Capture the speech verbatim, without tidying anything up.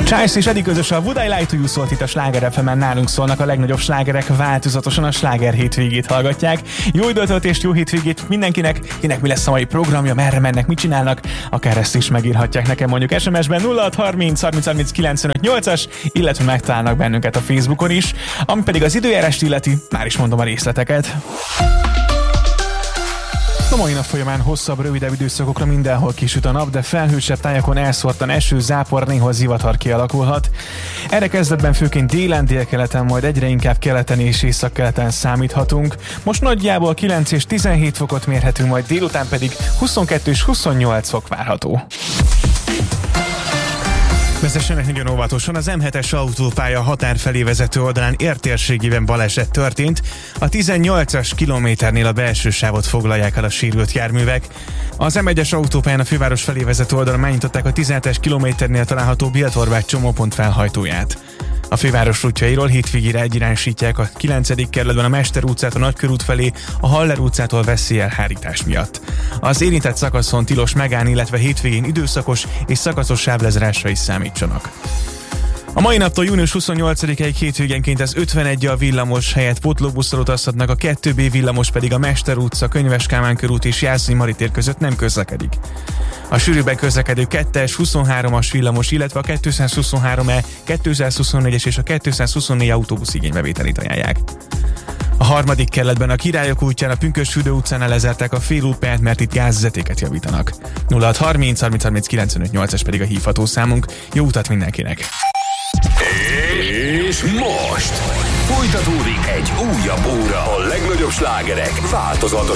Chice és Eddie közös a Would I Lie to You szólt itt a Sláger ef emen, nálunk szólnak a legnagyobb slágerek, változatosan a Sláger hétvégét hallgatják. Jó időtöltést, jó hétvégét mindenkinek, kinek mi lesz a mai programja, merre mennek, mit csinálnak, akár ezt is megírhatják nekem mondjuk es em es-ben nulla hat harminc harminc harminc kilencvenöt nyolcas, illetve megtalálnak bennünket a Facebookon is, ami pedig az időjárást illeti, már is mondom a részleteket. A mai nap folyamán hosszabb, rövidebb időszakokra mindenhol kisüt a nap, de felhősebb tájakon elszórtan eső, zápor, néhol zivatar kialakulhat. Erre kezdetben főként délen, délkeleten, majd egyre inkább keleten és északkeleten számíthatunk. Most nagyjából kilenc és tizenhét fokot mérhetünk, majd délután pedig huszonkettő és huszonnyolc fok várható. Vezessenek nagyon óvatosan, az em hetes autópálya határ felé vezető oldalán értérségében baleset történt. A tizennyolcas kilométernél a belső sávot foglalják el a sérült járművek. Az em egyes autópályán a főváros felé vezető oldalon megnyitották a tizenhetes kilométernél található Béltorvát csomópont felhajtóját. A főváros útjairól hétvégére egyirányosítják a kilencedik kerületben a Mester utcát a Nagykörút felé, a Haller utcától veszélyelhárítás miatt. Az érintett szakaszon tilos megállni, illetve hétvégén időszakos és szakaszos sávlezárásra is számítsanak. A mai naptól június huszonnyolcadikáig hétvégenként az ötvenegyel villamos helyett pótlóbusszal utazhatnak, a kettő bé villamos pedig a Mester utca, Könyves Kálmán körút és Jászai Mari tér között nem közlekedik. A sűrűbben közlekedő kettes, huszonháromas villamos, illetve a kétszázhuszonhárom E, kétszázhuszonnégyes és a kétszázhuszonnégy autóbusz igénybevételét ajánlják. A harmadik kerületben a Királyok útján a Pünkösfürdő utcánál lezárták a félútpályát, mert itt gázvezetéket javítanak. nulla hat harminc harminc harminc kilencvenöt nyolcas pedig a hívható számunk. Jó utat mindenkinek! És most folytatódik egy újabb óra a legnagyobb slágerek változatos